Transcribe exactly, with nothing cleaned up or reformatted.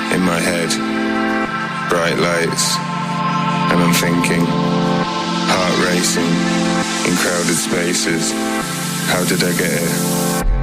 in my head, bright lights, and I'm thinking, heart racing in crowded spaces. How did I get here?